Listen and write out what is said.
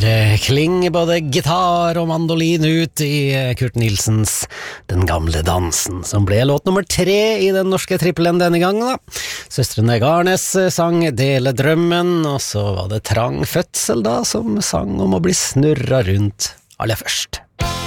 klinger både gitar og mandolin ut i Kurt Nilsens Den gamle dansen, som ble låt nummer 3 i den norske trippelen denne gangen da. Søstrene Garnes sang Dele drømmen, og så var det Trang fødsel da, som sang om å bli snurra rundt aller først.